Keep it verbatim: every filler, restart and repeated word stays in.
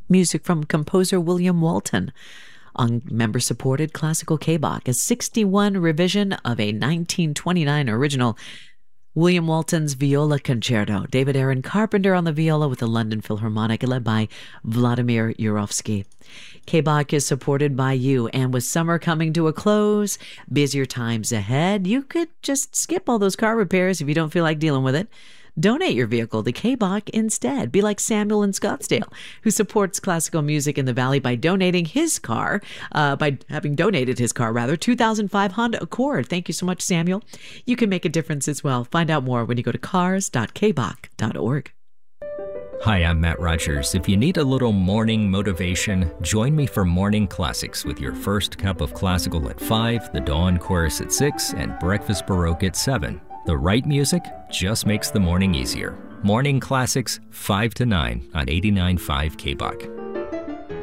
Music from composer William Walton on member-supported classical K-Bach, a sixty-one revision of a nineteen twenty-nine original. William Walton's Viola Concerto. David Aaron Carpenter on the viola with the London Philharmonic, led by Vladimir Yurovsky. K-Bach is supported by you, and with summer coming to a close, busier times ahead, you could just skip all those car repairs if you don't feel like dealing with it. Donate your vehicle to K-Bach instead. Be like Samuel in Scottsdale, who supports classical music in the Valley by donating his car, uh, by having donated his car, rather, two thousand five Honda Accord. Thank you so much, Samuel. You can make a difference as well. Find out more when you go to cars dot k bach dot org. Hi, I'm Matt Rogers. If you need a little morning motivation, join me for Morning Classics with your first cup of classical at five, the Dawn Chorus at six, and Breakfast Baroque at seven. The right music just makes the morning easier. Morning Classics, five to nine on eighty-nine point five K-Bach.